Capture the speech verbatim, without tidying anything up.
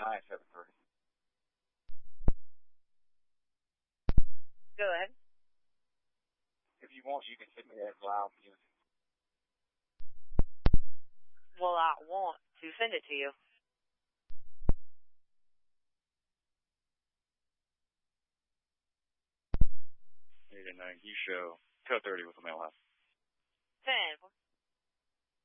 nine seven three. Go ahead. If you want, you can send me that loud music. Well, I want to send it to you. eight and nine, you show. Code thirty with the mail house. ten.